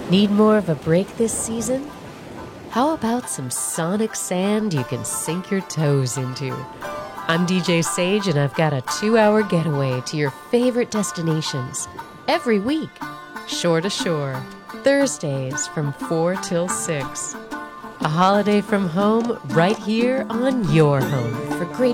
Need more of a break this season? How about some sonic sand you can sink your toes into? I'm DJ Sage, and I've got a 2-hour getaway to your favorite destinations every week. Shore to Shore, Thursdays from 4 till 6. A holiday from home right here on your home for great